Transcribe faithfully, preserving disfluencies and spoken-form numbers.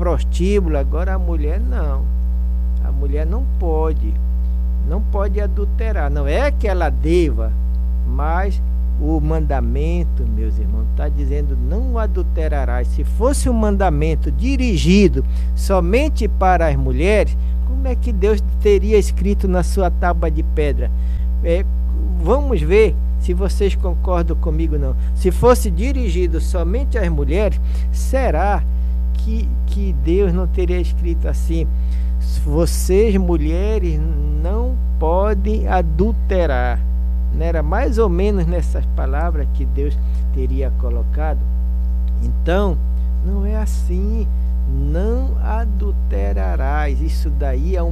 prostíbulo, agora a mulher não. A mulher não pode, não pode adulterar. Não é que ela deva, mas o mandamento, meus irmãos, está dizendo não adulterarás. Se fosse um mandamento dirigido somente para as mulheres, como é que Deus teria escrito na sua tábua de pedra? É, vamos ver se vocês concordam comigo não. Se fosse dirigido somente às mulheres, será que, que Deus não teria escrito assim: vocês mulheres não podem adulterar? Não era mais ou menos nessas palavras que Deus teria colocado? Então, não é assim. Não adulterarás. Isso daí é um